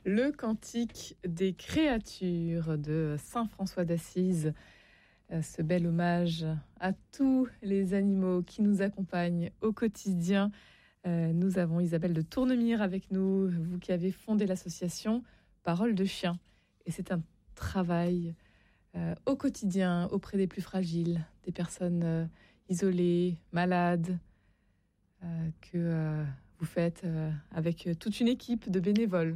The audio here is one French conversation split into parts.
Le cantique des créatures de saint François d'Assise. Ce bel hommage à tous les animaux qui nous accompagnent au quotidien. Nous avons Isabelle de Tournemire avec nous, vous qui avez fondé l'association Parole de Chien. Et c'est un travail au quotidien auprès des plus fragiles, des personnes isolées, malades, que vous faites avec toute une équipe de bénévoles.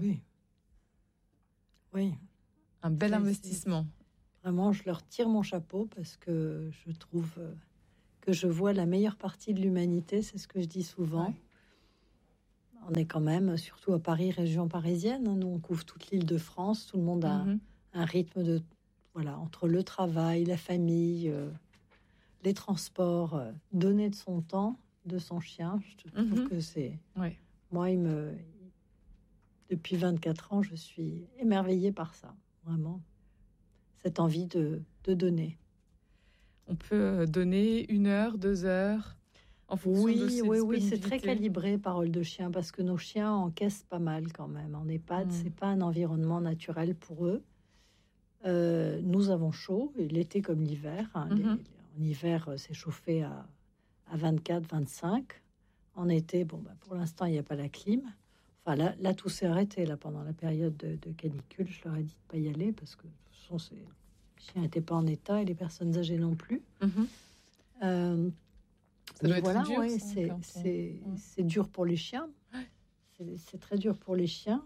Oui. Un bel investissement. Vraiment, je leur tire mon chapeau parce que je trouve que je vois la meilleure partie de l'humanité, c'est ce que je dis souvent. Ouais. On est quand même, surtout à Paris, région parisienne, hein, nous on couvre toute l'Île-de-France, tout le monde a un rythme de, entre le travail, la famille, les transports, donner de son temps, de son chien, je trouve que c'est... Ouais. Moi, depuis 24 ans, je suis émerveillée par ça, vraiment. Cette envie de donner. On peut donner 1 heure, 2 heures en fonction de ses disponibilités. Oui, c'est très calibré, Parole de Chien, parce que nos chiens encaissent pas mal quand même. En EHPAD, c'est pas un environnement naturel pour eux. Nous avons chaud, et l'été comme l'hiver. Hein, en hiver, c'est chauffé à 24, 25. En été, pour l'instant, il n'y a pas la clim. Enfin, là, tout s'est arrêté là, pendant la période de canicule. Je leur ai dit de ne pas y aller parce que de toute façon, les chiens n'étaient pas en état et les personnes âgées non plus. Ça doit être voilà, dur, ouais, ça, c'est dur pour les chiens. C'est très dur pour les chiens.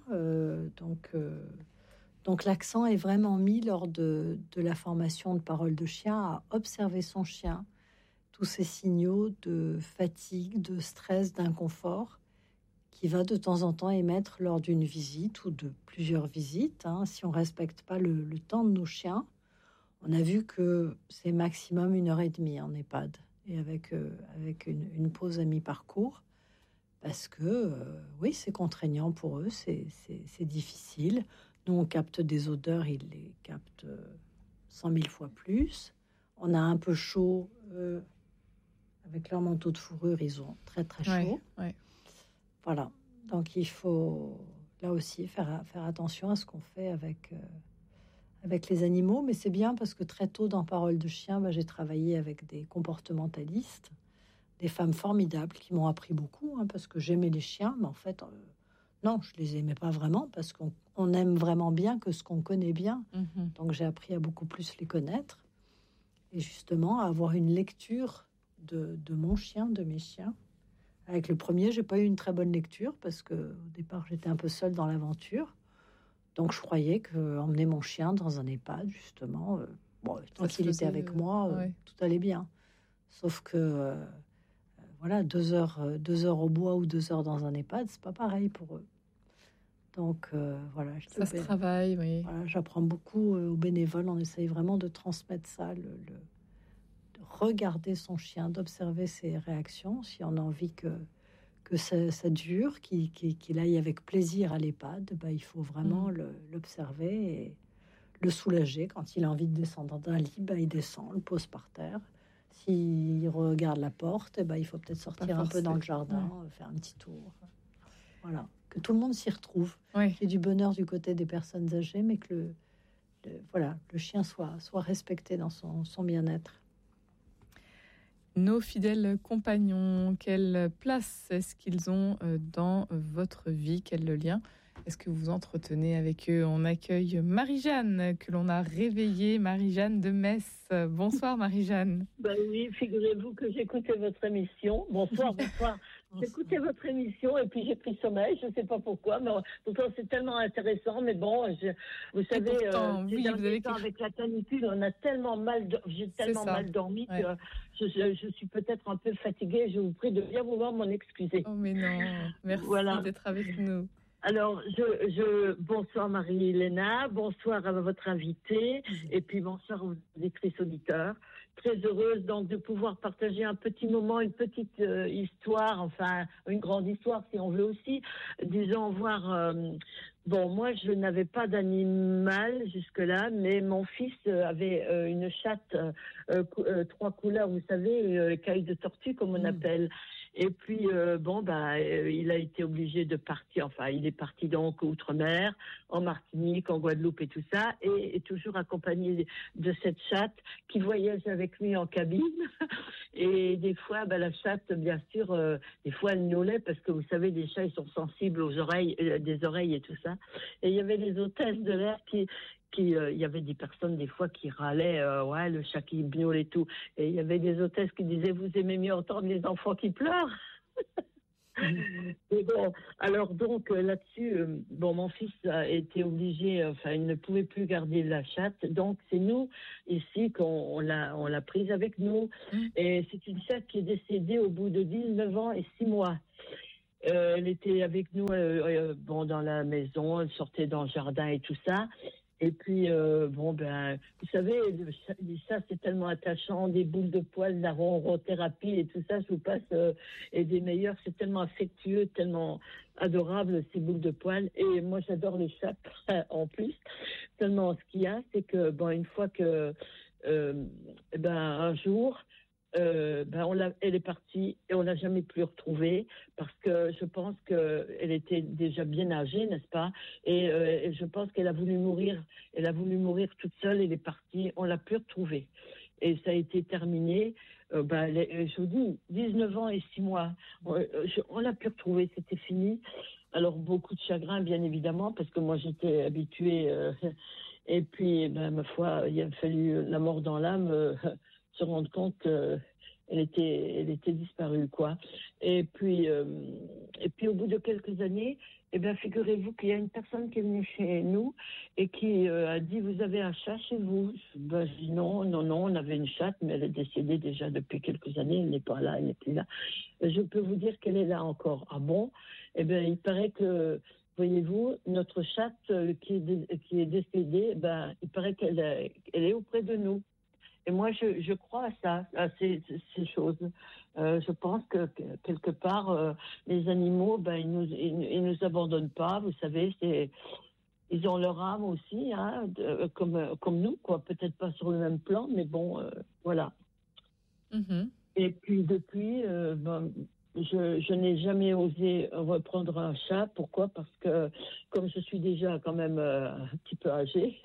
Donc l'accent est vraiment mis lors de la formation de Parole de Chien à observer son chien, tous ces signaux de fatigue, de stress, d'inconfort qui va de temps en temps émettre lors d'une visite ou de plusieurs visites. Hein. Si on ne respecte pas le temps de nos chiens, on a vu que c'est maximum 1h30 en EHPAD, et avec une pause à mi-parcours, parce que, c'est contraignant pour eux, c'est difficile. Nous, on capte des odeurs, ils les captent 100 000 fois plus. On a un peu chaud, avec leur manteau de fourrure, ils ont très très chaud. Ouais. Voilà, donc il faut là aussi faire attention à ce qu'on fait avec les animaux, mais c'est bien parce que très tôt dans Parole de Chien, j'ai travaillé avec des comportementalistes, des femmes formidables qui m'ont appris beaucoup, hein, parce que j'aimais les chiens, mais en fait, non, je les aimais pas vraiment parce qu'on aime vraiment bien que ce qu'on connaît bien. Donc j'ai appris à beaucoup plus les connaître et justement à avoir une lecture de mon chien, de mes chiens. Avec le premier, j'ai pas eu une très bonne lecture parce que au départ, j'étais un peu seule dans l'aventure. Donc, je croyais qu'emmener mon chien dans un EHPAD, justement, tant qu'il était avec moi, tout allait bien. Sauf que, 2 heures au bois ou 2 heures dans un EHPAD, c'est pas pareil pour eux. Donc, ça se travaille, oui. Voilà, j'apprends beaucoup aux bénévoles. On essaye vraiment de transmettre ça, de regarder son chien, d'observer ses réactions, si on a envie que ça dure, qu'il aille avec plaisir à l'EHPAD, il faut vraiment l'observer et le soulager. Quand il a envie de descendre d'un lit, il descend, le pose par terre. S'il regarde la porte, il faut peut-être sortir un peu dans le jardin, faire un petit tour. Voilà, que tout le monde s'y retrouve. Qu'il y ait du bonheur du côté des personnes âgées, mais que le chien soit respecté dans son bien-être. Nos fidèles compagnons, quelle place est-ce qu'ils ont dans votre vie? Quel lien est-ce que vous entretenez avec eux? On accueille Marie-Jeanne, que l'on a réveillée, Marie-Jeanne de Metz. Bonsoir Marie-Jeanne. Oui, figurez-vous que j'écoutais votre émission. Bonsoir. J'écoutais votre émission et puis j'ai pris sommeil, je ne sais pas pourquoi, mais pourtant c'est tellement intéressant. Mais bon, vous savez, pourtant, vous avez avec la canicule, j'ai tellement mal dormi que je suis peut-être un peu fatiguée. Je vous prie de bien vouloir m'en excuser. Oh mais non, merci d'être avec nous. Alors, bonsoir Marie-Léna, bonsoir à votre invitée, et puis bonsoir aux lectrices auditeurs. Très heureuse donc de pouvoir partager un petit moment, une petite histoire, enfin une grande histoire si on veut aussi. Disons voir. Moi je n'avais pas d'animal jusque-là, mais mon fils avait une chatte 3 couleurs, vous savez, caille de tortue comme on appelle. Et puis, il a été obligé de partir. Enfin, il est parti donc outre-mer, en Martinique, en Guadeloupe et tout ça, et toujours accompagné de cette chatte qui voyage avec lui en cabine. Et des fois, la chatte, bien sûr, des fois, elle miaulait parce que vous savez, les chats, ils sont sensibles aux oreilles, des oreilles et tout ça. Et il y avait les hôtesses de l'air il y avait des personnes des fois qui râlaient, ouais, le chat qui miaule et tout. Et il y avait des hôtesses qui disaient, vous aimez mieux entendre les enfants qui pleurent. Et bon, alors donc là-dessus, mon fils a été obligé, il ne pouvait plus garder la chatte, donc c'est nous ici qu'on l'a prise avec nous. Et c'est une chatte qui est décédée au bout de 19 ans et 6 mois. Elle était avec nous dans la maison, elle sortait dans le jardin et tout ça. Et puis, vous savez, les chats, c'est tellement attachant, des boules de poils, la ronrothérapie et tout ça, je vous passe, et des meilleurs, c'est tellement affectueux, tellement adorable, ces boules de poils. Et moi, j'adore les chats, en plus. Seulement, ce qu'il y a, c'est que, une fois que, un jour, elle est partie et on l'a jamais plus retrouvée parce que je pense qu'elle était déjà bien âgée, n'est-ce pas? Et je pense qu'elle a voulu mourir. Elle a voulu mourir toute seule. Elle est partie. On l'a plus retrouvée. Et ça a été terminé. Je vous dis, 19 ans et 6 mois. On l'a plus retrouvée. C'était fini. Alors beaucoup de chagrin, bien évidemment, parce que moi j'étais habituée. Et puis, ma foi, il a fallu la mort dans l'âme. Se rendre compte qu'elle était disparue, quoi. Et puis au bout de quelques années, figurez-vous qu'il y a une personne qui est venue chez nous et qui a dit, vous avez un chat chez vous? Je dis non, on avait une chatte, mais elle est décédée déjà depuis quelques années, elle n'est pas là, elle n'est plus là. Je peux vous dire qu'elle est là encore. Ah bon? Il paraît que, voyez-vous, notre chatte qui est décédée, il paraît qu'elle est auprès de nous. Et moi, je crois à ça, à ces choses. Je pense que quelque part, les animaux, ils nous abandonnent pas. Vous savez, ils ont leur âme aussi, hein, comme nous, quoi. Peut-être pas sur le même plan, mais bon, voilà. Mm-hmm. Et puis depuis, je n'ai jamais osé reprendre un chat. Pourquoi? Parce que comme je suis déjà quand même un petit peu âgée,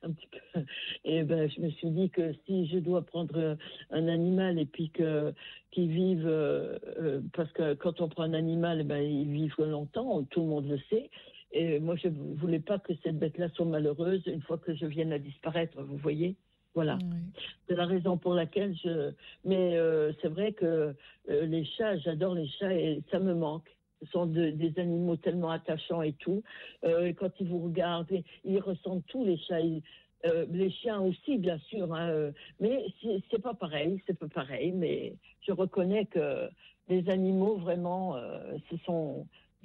je me suis dit que si je dois prendre un animal et puis qu'il vive, parce que quand on prend un animal, ils vivent longtemps, tout le monde le sait. Et moi, je ne voulais pas que cette bête-là soit malheureuse une fois que je vienne à disparaître, vous voyez? Voilà, oui. C'est la raison pour laquelle Mais c'est vrai que les chats, j'adore les chats et ça me manque. Ce sont des animaux tellement attachants et tout. Et quand ils vous regardent, ils ressentent tout, les chats. Les chiens aussi, bien sûr. Hein, mais c'est pas pareil, Mais je reconnais que les animaux, vraiment, ils sont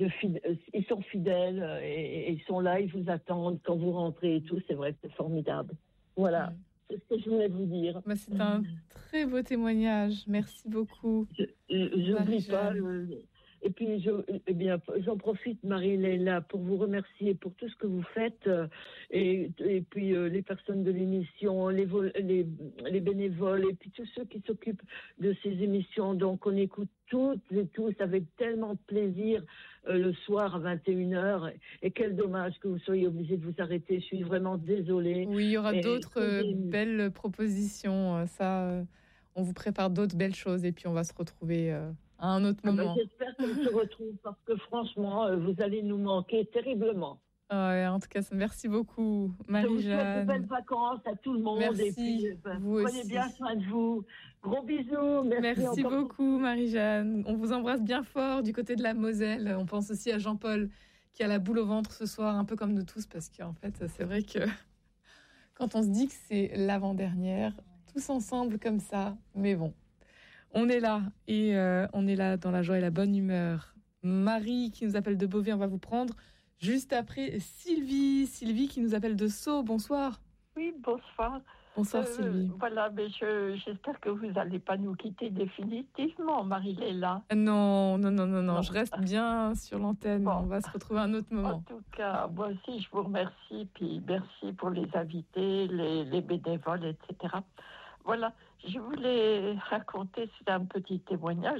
fidèles et ils sont là, ils vous attendent quand vous rentrez et tout. C'est vrai que c'est formidable. Voilà. Oui. C'est ce que je voulais vous dire. C'est un très beau témoignage. Merci beaucoup. J'oublie pas. Et puis, j'en profite, Marie-Léla, pour vous remercier pour tout ce que vous faites. Et puis, les personnes de l'émission, les bénévoles, et puis tous ceux qui s'occupent de ces émissions. Donc, on écoute toutes et tous avec tellement de plaisir le soir à 21h. Et quel dommage que vous soyez obligés de vous arrêter. Je suis vraiment désolée. Oui, il y aura d'autres belles propositions. On vous prépare d'autres belles choses et puis on va se retrouver à un autre moment. J'espère qu'on se retrouve parce que franchement, vous allez nous manquer terriblement. En tout cas, merci beaucoup, Marie-Jeanne. Je vous souhaite de belles vacances à tout le monde. Merci, et puis, vous prenez aussi. bien soin de vous. Gros bisous. Merci beaucoup, Marie-Jeanne. On vous embrasse bien fort du côté de la Moselle. On pense aussi à Jean-Paul qui a la boule au ventre ce soir, un peu comme nous tous, parce qu'en fait, c'est vrai que quand on se dit que c'est l'avant-dernière, tous ensemble comme ça, mais bon. On est là et on est là dans la joie et la bonne humeur. Marie qui nous appelle de Beauvais, on va vous prendre. Juste après, Sylvie qui nous appelle de Sceaux. Bonsoir. Oui, bonsoir. Bonsoir Sylvie. Voilà, mais j'espère que vous n'allez pas nous quitter définitivement, Marie-Léla. Non, je reste bien sur l'antenne. Bon. On va se retrouver à un autre moment. En tout cas, moi aussi, je vous remercie. Puis merci pour les invités, les bénévoles, etc. Voilà, je voulais raconter, c'est un petit témoignage.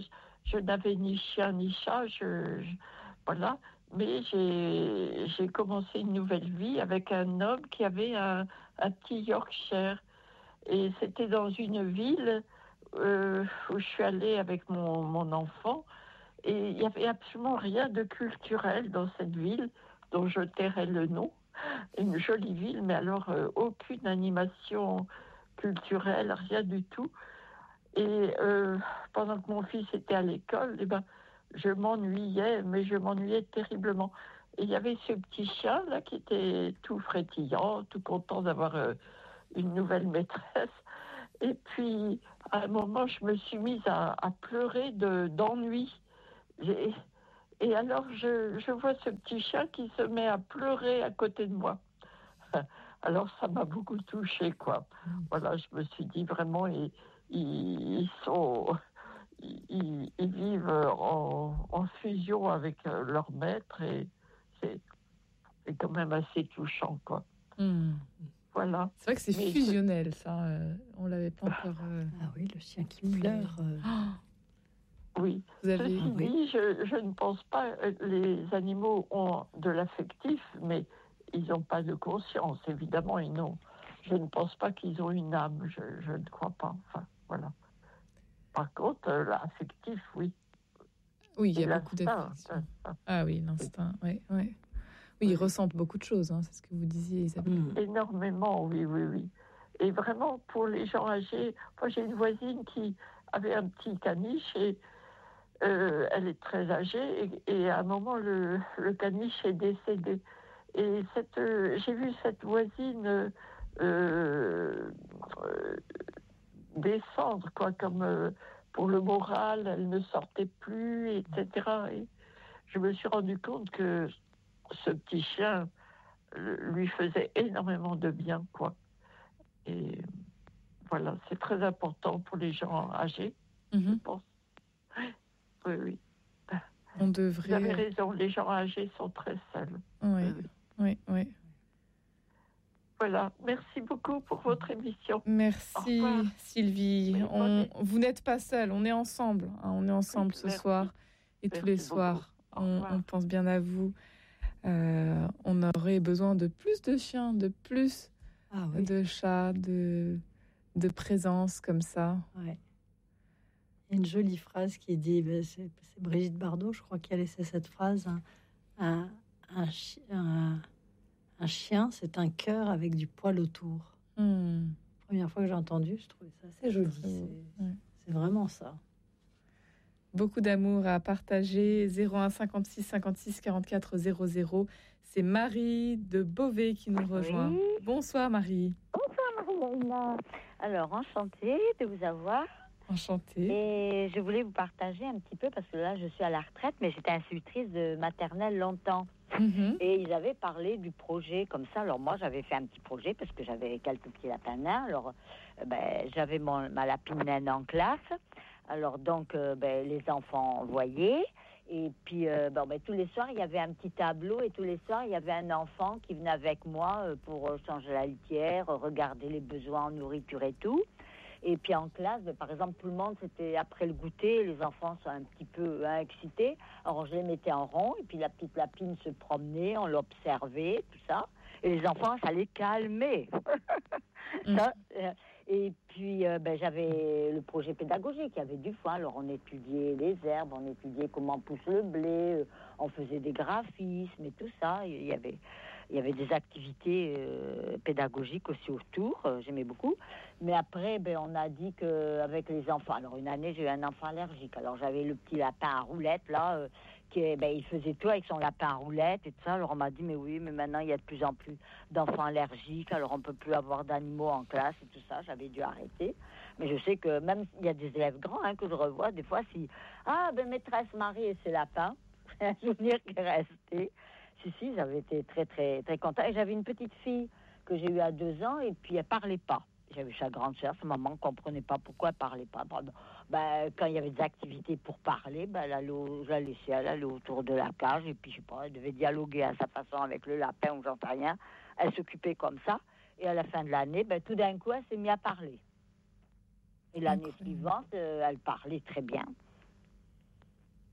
je n'avais ni chien ni chat, voilà. Mais j'ai commencé une nouvelle vie avec un homme qui avait un petit Yorkshire. Et c'était dans une ville où je suis allée avec mon enfant. Et il n'y avait absolument rien de culturel dans cette ville, dont je tairai le nom. Une jolie ville, mais alors aucune animation culturelle, rien du tout. Et pendant que mon fils était à l'école, eh ben, je m'ennuyais, mais je m'ennuyais terriblement. Et il y avait ce petit chien là qui était tout frétillant, tout content d'avoir une nouvelle maîtresse. Et puis, à un moment, je me suis mise à pleurer d'ennui. Et alors, je vois ce petit chien qui se met à pleurer à côté de moi. Alors, ça m'a beaucoup touchée, quoi. Voilà, je me suis dit vraiment, ils vivent en fusion avec leur maître et c'est quand même assez touchant, quoi. Voilà. C'est vrai que c'est fusionnel, ça. On l'avait pas encore. Ah oui, le chien qui pleure. Oui. Vous avez... Ceci dit, je ne pense pas. Les animaux ont de l'affectif, mais ils n'ont pas de conscience. Évidemment, ils n'ont. Je ne pense pas qu'ils ont une âme. Je ne crois pas. Enfin, voilà. Par contre, l'affectif, oui. Oui, il y a beaucoup d'affection. Ah oui, l'instinct, oui. Oui, ils ressentent beaucoup de choses, hein, c'est ce que vous disiez, Isabelle. Énormément, oui. Et vraiment, pour les gens âgés, moi j'ai une voisine qui avait un petit caniche et elle est très âgée et à un moment, le caniche est décédé. Et j'ai vu cette voisine descendre, quoi, comme pour le moral, elle ne sortait plus, etc. Et je me suis rendu compte que ce petit chien lui faisait énormément de bien, quoi. Et voilà, c'est très important pour les gens âgés, je pense. Oui. On devrait... Vous avez raison, les gens âgés sont très seuls. Oui. Voilà, merci beaucoup pour votre émission. Merci Sylvie. Vous n'êtes pas seule, on est ensemble. On est ensemble ce soir et tous les soirs. On pense bien à vous. On aurait besoin de plus de chiens, de plus de chats, de présence comme ça. Ouais. Il y a une jolie phrase qui dit, c'est Brigitte Bardot, je crois, qui a laissé cette phrase, un chien, c'est un cœur avec du poil autour. Première fois que j'ai entendu, je trouvais ça assez joli. C'est vraiment ça. Beaucoup d'amour à partager. 01 56 56 44 00. C'est Marie de Beauvais qui nous rejoint. Oui. Bonsoir Marie. Bonsoir Marie-Léna. Alors, enchantée de vous avoir. Enchantée. Et je voulais vous partager un petit peu, parce que là, je suis à la retraite, mais j'étais institutrice de maternelle longtemps. Et ils avaient parlé du projet comme ça. Alors moi, j'avais fait un petit projet, parce que j'avais quelques petits lapins nains. Alors, j'avais ma lapine naine en classe. Alors donc, les enfants voyaient. Et puis, tous les soirs, il y avait un petit tableau. Et tous les soirs, il y avait un enfant qui venait avec moi pour changer la litière, regarder les besoins en nourriture et tout. Et puis en classe, par exemple, tout le monde, c'était après le goûter, les enfants sont un petit peu excités. Alors je les mettais en rond, et puis la petite lapine se promenait, on l'observait, tout ça. Et les enfants, ça les calmait. Et puis j'avais le projet pédagogique, il y avait du foin. Alors on étudiait les herbes, on étudiait comment pousse le blé, on faisait des graphismes et tout ça. Il y avait des activités pédagogiques aussi autour, j'aimais beaucoup. Mais après, on a dit qu'avec les enfants... Alors, une année, j'ai eu un enfant allergique. Alors, j'avais le petit lapin à roulettes, là, il faisait tout avec son lapin à roulettes et tout ça. Alors, on m'a dit, mais oui, mais maintenant, il y a de plus en plus d'enfants allergiques. Alors, on ne peut plus avoir d'animaux en classe et tout ça. J'avais dû arrêter. Mais je sais que même il y a des élèves grands que je revois, des fois, maîtresse Marie et ses lapins, c'est un souvenir qui est resté. Si, j'avais été très, très, très contente. Et j'avais une petite fille que j'ai eue à 2 ans, et puis elle parlait pas. J'avais sa grande sœur, sa maman ne comprenait pas pourquoi elle parlait pas. Quand il y avait des activités pour parler, je la laissais, elle allait autour de la cage, et puis je sais pas, elle devait dialoguer à sa façon avec le lapin ou j'en sais rien. Elle s'occupait comme ça, et à la fin de l'année, tout d'un coup, elle s'est mise à parler. Et l'année suivante, elle parlait très bien.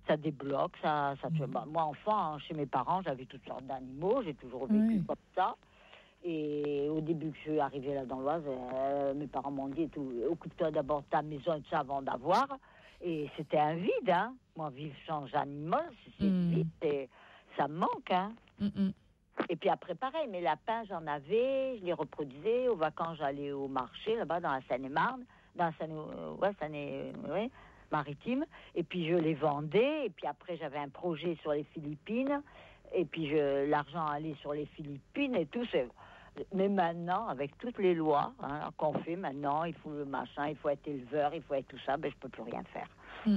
Ça débloque, moi, enfant, chez mes parents, j'avais toutes sortes d'animaux, j'ai toujours vécu comme ça. Et au début que je suis arrivée là dans l'Oise, mes parents m'ont dit, occupe-toi d'abord de ta maison et tout ça avant d'avoir. Et c'était un vide, hein. Moi, vivre sans animaux, c'est vide, ça me manque, hein. Et puis après, pareil, mes lapins, j'en avais, je les reproduisais. Aux vacances, j'allais au marché, là-bas, dans la Seine-et-Marne, dans la Seine-Maritime. Et puis, je les vendais. Et puis après, j'avais un projet sur les Philippines. Et puis, l'argent allait sur les Philippines et tout. Mais maintenant, avec toutes les lois qu'on fait maintenant, il faut le machin, il faut être éleveur, il faut être tout ça, je peux plus rien faire.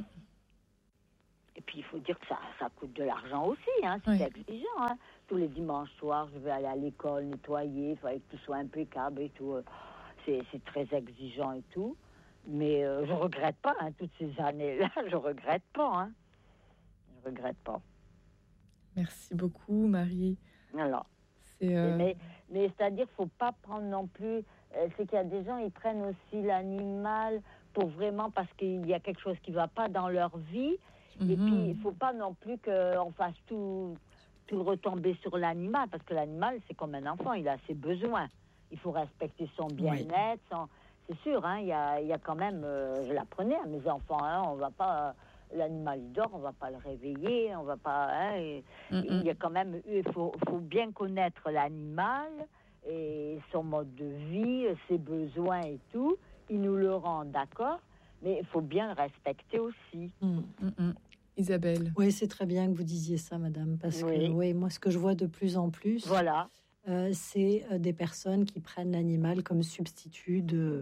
Et puis, il faut dire que ça coûte de l'argent aussi, hein, c'est exigeant. Hein. Tous les dimanches soirs, je vais aller à l'école nettoyer, il fallait que tout soit impeccable et tout. C'est très exigeant et tout. Mais je regrette pas, hein, toutes ces années-là, je regrette pas. Hein. Je regrette pas. Merci beaucoup, Marie. Alors, mais c'est-à-dire, faut pas prendre non plus... c'est qu'il y a des gens, ils prennent aussi l'animal pour vraiment... Parce qu'il y a quelque chose qui va pas dans leur vie. Et puis, il faut pas non plus qu'on fasse tout retomber sur l'animal. Parce que l'animal, c'est comme un enfant, il a ses besoins. Il faut respecter son bien-être. C'est sûr, hein, il y a quand même... je l'apprenais à mes enfants, hein, on va pas... l'animal il dort, on va pas le réveiller, on va pas. Hein, il y a quand même, il faut bien connaître l'animal et son mode de vie, ses besoins et tout. Il nous le rend, d'accord, mais il faut bien le respecter aussi. Isabelle. Oui, c'est très bien que vous disiez ça, madame, parce que moi, ce que je vois de plus en plus, c'est des personnes qui prennent l'animal comme substitut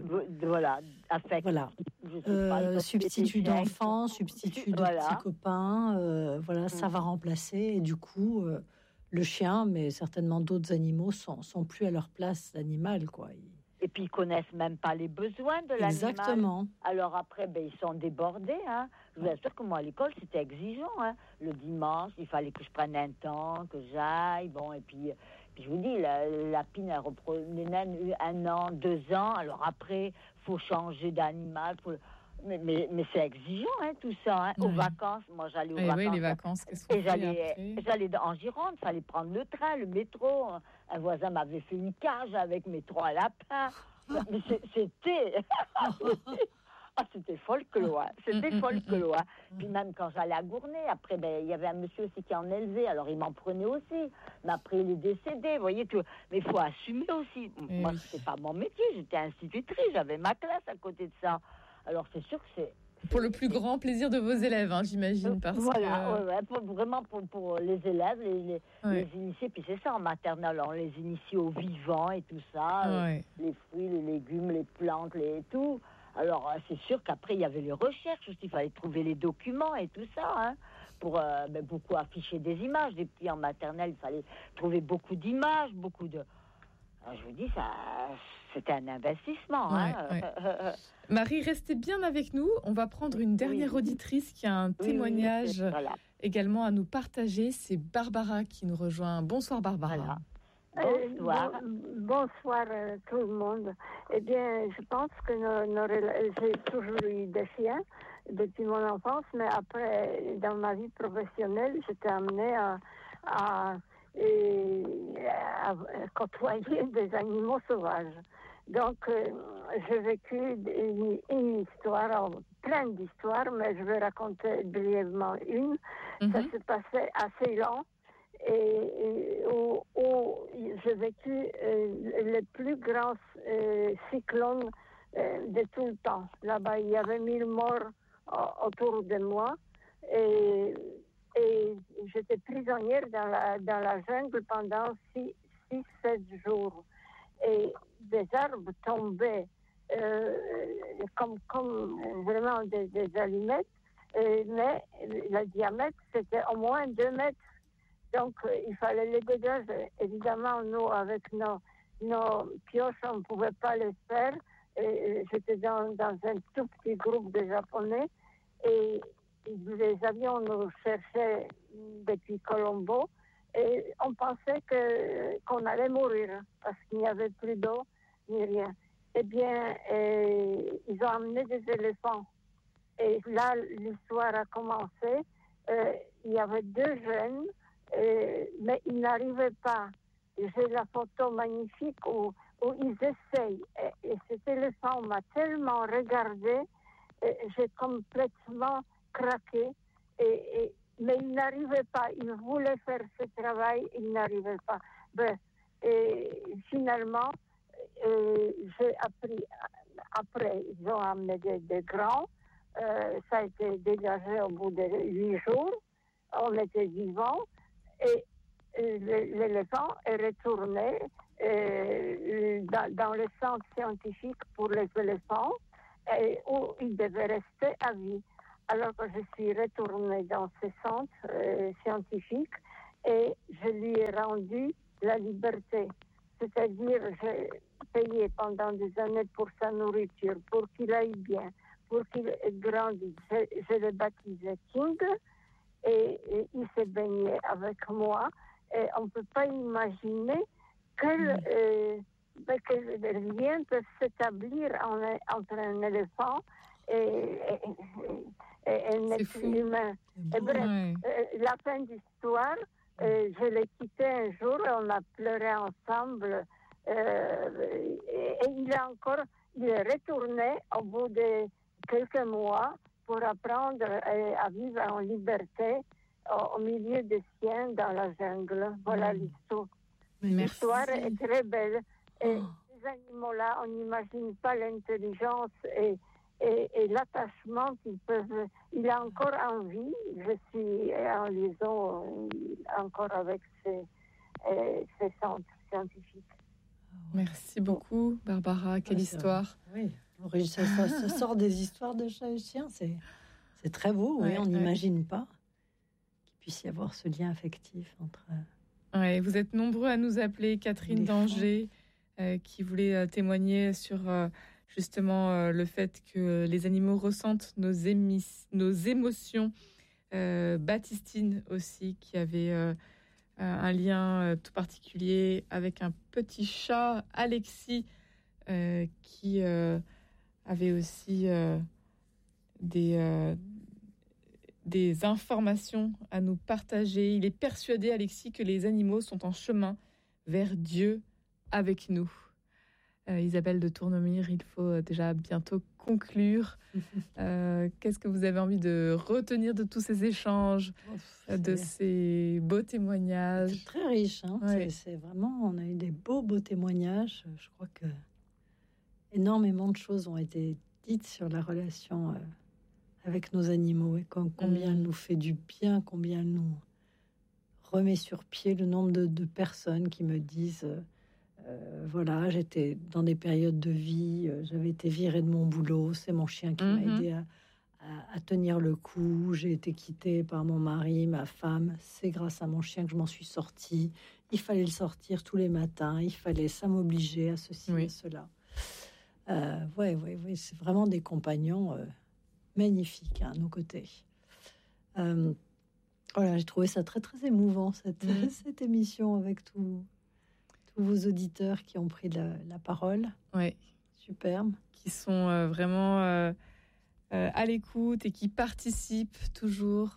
substitut d'enfant, substitut de petit copain. Ça va remplacer. Et du coup, le chien, mais certainement d'autres animaux, sont plus à leur place d'animal, quoi. Et puis, ils connaissent même pas les besoins de l'animal. Exactement. Alors après, ils sont débordés. Hein. Je vous assure que moi, à l'école, c'était exigeant. Hein. Le dimanche, il fallait que je prenne un temps, que j'aille. Bon, et puis je vous dis, la pine, elle reprend les naines 1 an, 2 ans. Alors après, faut changer d'animal. Mais c'est exigeant, hein, tout ça. Hein. Aux vacances, moi, j'allais aux vacances. Oui, les vacances, qu'est-ce qu'on fait j'allais en Gironde, il fallait prendre le train, le métro. Un voisin m'avait fait une cage avec mes 3 lapins. Mais c'était... c'était folklore. C'était folklore. Puis même quand j'allais à Gournay, après, il y avait un monsieur aussi qui en élevait, alors il m'en prenait aussi. Mais après, il est décédé, vous voyez. Mais il faut assumer aussi. Moi, c'était pas mon métier, j'étais institutrice, j'avais ma classe à côté de ça. Alors, c'est sûr que c'est... Pour le plus grand plaisir de vos élèves, hein, j'imagine. Vraiment pour les élèves, les initiés. Puis c'est ça, en maternelle, on les initie au vivant et tout ça. Les fruits, les légumes, les plantes, tout. Alors, c'est sûr qu'après, il y avait les recherches aussi. Il fallait trouver les documents et tout ça, hein, pour beaucoup afficher des images. Et puis, en maternelle, il fallait trouver beaucoup d'images, beaucoup de... Alors, je vous dis, c'était un investissement. Marie, restez bien avec nous. On va prendre une dernière auditrice qui a un témoignage également à nous partager. C'est Barbara qui nous rejoint. Bonsoir, Barbara. Bonsoir. Bonsoir tout le monde. Eh bien, je pense que j'ai toujours eu des chiens depuis mon enfance, mais après, dans ma vie professionnelle, j'étais amenée à côtoyer des animaux sauvages. Donc, j'ai vécu une histoire, plein d'histoires, mais je vais raconter brièvement une. Ça s'est passé à Ceylan, et où j'ai vécu le plus grand cyclone de tout le temps. Là-bas, il y avait 1000 morts autour de moi, et j'étais prisonnière dans la jungle pendant 6-7 jours. Et des arbres tombaient comme vraiment des allumettes, mais le diamètre, c'était au moins 2 mètres. Donc, il fallait les dégager. Évidemment, nous, avec nos pioches, on ne pouvait pas les faire. Et j'étais dans un tout petit groupe de Japonais, et les avions nous cherchaient depuis Colombo, et on pensait qu'on allait mourir parce qu'il n'y avait plus d'eau ni rien. Eh bien, ils ont amené des éléphants. Et là, l'histoire a commencé. il y avait 2 jeunes, mais ils n'arrivaient pas. J'ai la photo magnifique où ils essayent. Et cet éléphant m'a tellement regardé, j'ai complètement craqué. Mais ils n'arrivaient pas. Ils voulaient faire ce travail, ils n'arrivaient pas. Et finalement, j'ai appris. Après, ils ont amené des grands. Ça a été dégagé au bout de 8 jours. On était vivants. Et l'éléphant est retourné dans le centre scientifique pour les éléphants, où il devait rester à vie. Alors que je suis retournée dans ce centre scientifique et je lui ai rendu la liberté. C'est-à-dire, j'ai payé pendant des années pour sa nourriture, pour qu'il aille bien, pour qu'il grandisse. Je l'ai baptisé King et il s'est baigné avec moi. Et on ne peut pas imaginer que rien peut s'établir entre un éléphant et un être humain. Et bref, la fin d'histoire, je l'ai quitté un jour et on a pleuré ensemble. Et il est retourné au bout de quelques mois pour apprendre à vivre en liberté au milieu des siens dans la jungle. Voilà l'histoire. L'histoire est très belle. Et ces animaux-là, on n'imagine pas l'intelligence et l'attachement qu'ils peuvent. Il a encore envie. Je suis en liaison encore avec ces centres scientifiques. Merci beaucoup, Barbara. Quelle histoire. Oui, ça sort des histoires de chats et chiens. C'est très beau, oui, on n'imagine pas qu'il puisse y avoir ce lien affectif entre... Ouais, vous êtes nombreux à nous appeler. Catherine d'Angers, qui voulait témoigner sur justement le fait que les animaux ressentent nos émotions. Baptistine aussi, qui avait un lien tout particulier avec un petit chat, Alexis, qui avait aussi des informations à nous partager. Il est persuadé, Alexis, que les animaux sont en chemin vers Dieu avec nous. Isabelle de Tournemire, il faut déjà bientôt conclure. Qu'est-ce que vous avez envie de retenir de tous ces échanges, de ces beaux témoignages? C'est très riche, hein. C'est vraiment, on a eu des beaux témoignages. Je crois que énormément de choses ont été dites sur la relation avec nos animaux et combien elle nous fait du bien, combien elle nous remet sur pied. Le nombre de personnes qui me disent voilà, j'étais dans des périodes de vie, j'avais été virée de mon boulot, c'est mon chien qui m'a aidé à tenir le coup, j'ai été quittée par mon mari, ma femme, c'est grâce à mon chien que je m'en suis sortie. Il fallait le sortir tous les matins, ça m'obligeait à ceci et cela. Oui, c'est vraiment des compagnons magnifiques à nos côtés. Voilà, j'ai trouvé ça très très émouvant cette émission avec tous vos auditeurs qui ont pris la parole. Oui, superbe, qui sont vraiment à l'écoute et qui participent toujours,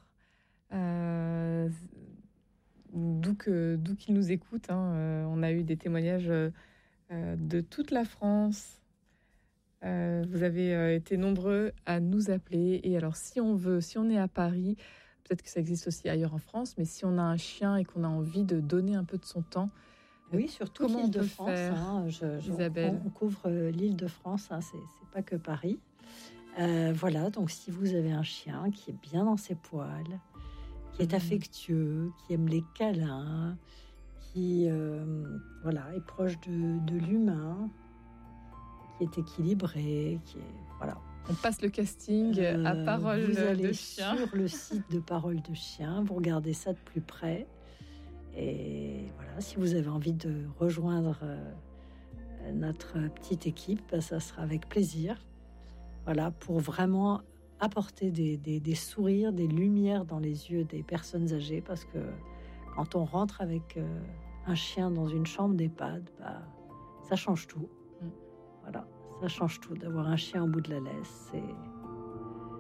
d'où qu'ils nous écoutent. On a eu des témoignages de toute la France. Vous avez été nombreux à nous appeler. Et alors, si on est à Paris, peut-être que ça existe aussi ailleurs en France, mais si on a un chien et qu'on a envie de donner un peu de son temps, oui, surtout l'île de France. Isabelle, on couvre l'île de France. C'est pas que Paris. Voilà. Donc, si vous avez un chien qui est bien dans ses poils, qui est affectueux, qui aime les câlins, qui est proche de l'humain, qui est équilibré, On passe le casting à Parole de Chien. Sur le site de Parole de Chien, vous regardez ça de plus près. Et voilà, si vous avez envie de rejoindre notre petite équipe, ça sera avec plaisir. Voilà, pour vraiment apporter des sourires, des lumières dans les yeux des personnes âgées, parce que quand on rentre avec un chien dans une chambre d'EHPAD, ça change tout. Voilà, ça change tout. D'avoir un chien au bout de la laisse,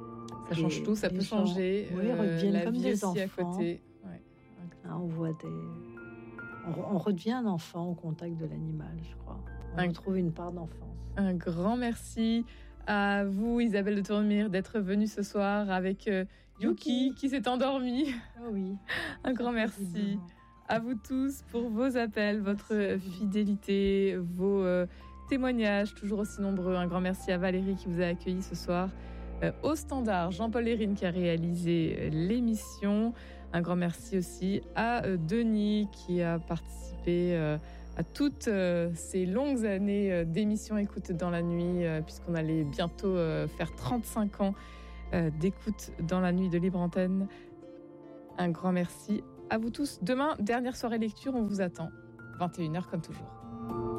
Ça change tout, ça peut changer. Oui, redeviennent la comme vie des aussi enfants. à côté. Ouais. On voit on redevient un enfant au contact de l'animal, je crois. On retrouve une part d'enfance. Un grand merci à vous, Isabelle de Tournemire, d'être venue ce soir avec Yuki qui s'est endormi. Ah oui. Un grand merci à vous tous pour vos appels, votre fidélité, vos témoignages toujours aussi nombreux. Un grand merci à Valérie qui vous a accueilli ce soir au standard, Jean-Paul Lérine qui a réalisé l'émission. Un grand merci aussi à Denis qui a participé à toutes ces longues années d'émission Écoute dans la nuit, puisqu'on allait bientôt faire 35 ans d'écoute dans la nuit de Libre Antenne. Un grand merci à vous tous. Demain, dernière soirée lecture, on vous attend. 21h comme toujours.